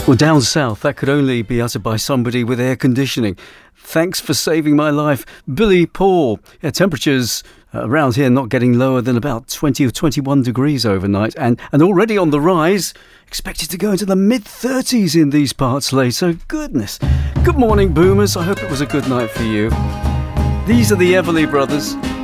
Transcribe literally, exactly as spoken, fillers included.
Well, down south, that could only be uttered by somebody with air conditioning. Thanks for saving my life, Billy Paul. Yeah, temperatures uh, around here not getting lower than about twenty or twenty-one degrees overnight, and, and already on the rise. Expected to go into the mid-thirties in these parts later. Goodness. Good morning, boomers. I hope it was a good night for you. These are the Everly Brothers.